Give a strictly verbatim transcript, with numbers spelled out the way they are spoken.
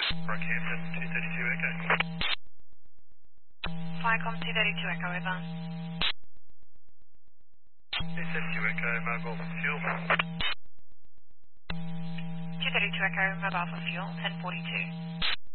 Rockhampton, two thirty-two Echo. Flycom two thirty-two Echo, over. two thirty-two Echo, mobile for fuel. two thirty-two Echo, mobile for fuel, ten forty-two.